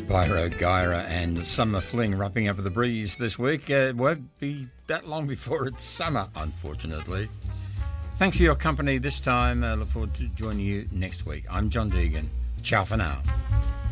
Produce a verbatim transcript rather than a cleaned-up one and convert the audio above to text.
Byro Gyra and Summer Fling wrapping up with the breeze this week. Uh, it won't be that long before it's summer, unfortunately. Thanks for your company this time. I look forward to joining you next week. I'm John Deegan. Ciao for now.